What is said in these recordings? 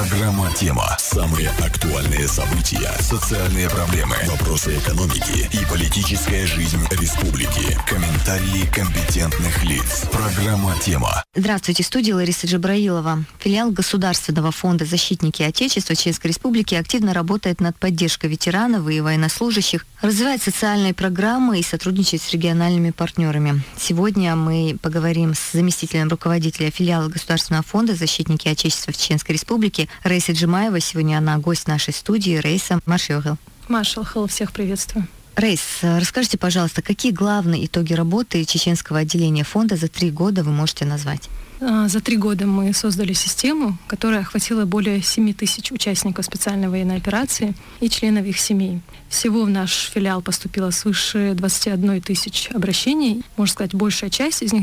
Программа «Тема». Самые актуальные события, социальные проблемы, вопросы экономики и политическая жизнь республики. Комментарии компетентных лиц. Программа «Тема». Здравствуйте, в студии Лариса Джабраилова. Филиал Государственного фонда «Защитники Отечества» Чеченской Республики активно работает над поддержкой ветеранов и военнослужащих, развивает социальные программы и сотрудничает с региональными партнерами. Сегодня мы поговорим с заместителем руководителя филиала Государственного фонда «Защитники Отечества» в Чеченской Республике Раисой Джимаевой. Сегодня она гость нашей студии. Раиса, Машёгл. Машёгл, всех приветствую. Раис, расскажите, пожалуйста, какие главные итоги работы чеченского отделения фонда за 3 года вы можете назвать? За 3 года мы создали систему, которая охватила более 7 тысяч участников специальной военной операции и членов их семей. Всего в наш филиал поступило свыше 21 тысяч обращений. Можно сказать, большая часть, из них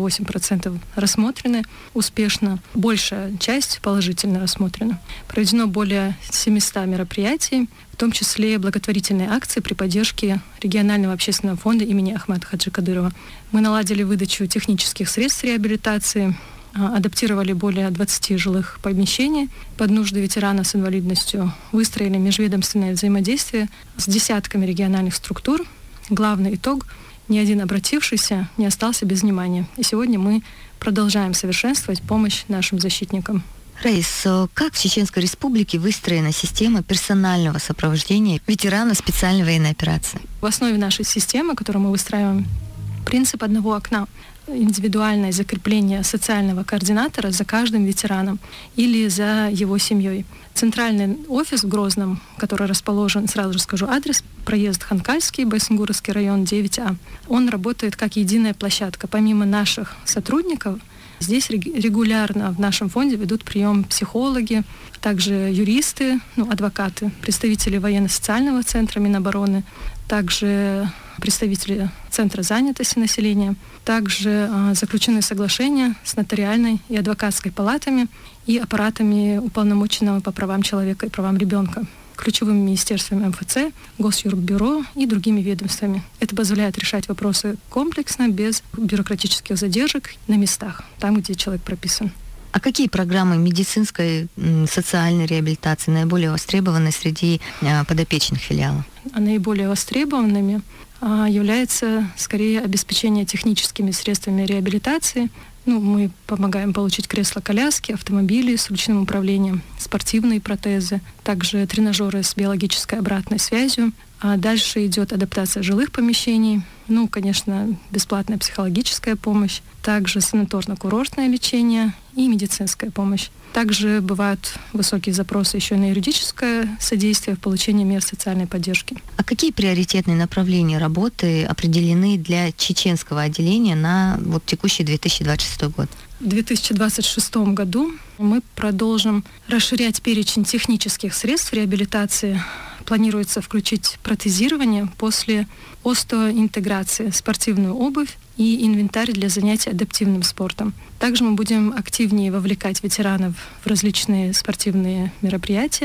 98% рассмотрены успешно, большая часть положительно рассмотрена. Проведено более 700 мероприятий, в том числе благотворительные акции при поддержке регионального общественного фонда имени Ахмата Хаджи Кадырова. Мы наладили выдачу технических средств реабилитации, адаптировали более 20 жилых помещений под нужды ветеранов с инвалидностью, выстроили межведомственное взаимодействие с десятками региональных структур. Главный итог – ни один обратившийся не остался без внимания. И сегодня мы продолжаем совершенствовать помощь нашим защитникам. Раис, как в Чеченской Республике выстроена система персонального сопровождения ветеранов специальной военной операции? В основе нашей системы, которую мы выстраиваем, принцип одного окна. Индивидуальное закрепление социального координатора за каждым ветераном или за его семьей. Центральный офис в Грозном, который расположен, сразу же скажу адрес, проезд Ханкальский, Байсунгуровский район, 9А. Он работает как единая площадка. Помимо наших сотрудников, здесь регулярно в нашем фонде ведут прием психологи, также юристы, адвокаты, представители военно-социального центра Минобороны, также представители Центра занятости населения. Также заключены соглашения с нотариальной и адвокатской палатами и аппаратами уполномоченного по правам человека и правам ребенка, ключевыми министерствами МФЦ, Госюрбюро и другими ведомствами. Это позволяет решать вопросы комплексно, без бюрократических задержек на местах, там, где человек прописан. А какие программы медицинской, социальной реабилитации наиболее востребованы среди подопечных филиала? Наиболее востребованными является скорее обеспечение техническими средствами реабилитации. Мы помогаем получить кресла-коляски, автомобили с ручным управлением, спортивные протезы, также тренажеры с биологической обратной связью. А дальше идет адаптация жилых помещений, конечно, бесплатная психологическая помощь, также санаторно-курортное лечение и медицинская помощь. Также бывают высокие запросы еще на юридическое содействие в получении мер социальной поддержки. А какие приоритетные направления работы определены для чеченского отделения на текущий 2026 год? В 2026 году мы продолжим расширять перечень технических средств реабилитации. Планируется включить протезирование после остеоинтеграции, спортивную обувь и инвентарь для занятий адаптивным спортом. Также мы будем активнее вовлекать ветеранов в различные спортивные мероприятия.